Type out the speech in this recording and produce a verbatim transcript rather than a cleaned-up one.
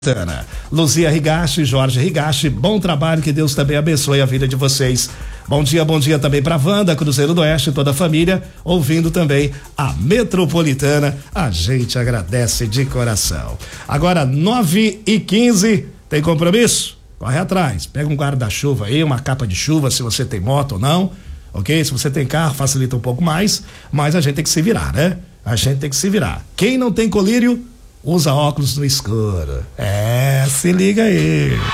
Luzia Rigache, Jorge Rigache, bom trabalho, que Deus também abençoe a vida de vocês. Bom dia, bom dia também pra Wanda, Cruzeiro do Oeste, toda a família, ouvindo também a Metropolitana, a gente agradece de coração. Agora, nove e quinze, tem compromisso? Corre atrás, pega um guarda-chuva aí, uma capa de chuva, se você tem moto ou não, ok? Se você tem carro, facilita um pouco mais, mas a gente tem que se virar, né? A gente tem que se virar. Quem não tem colírio, usa óculos no escuro. É, se liga aí.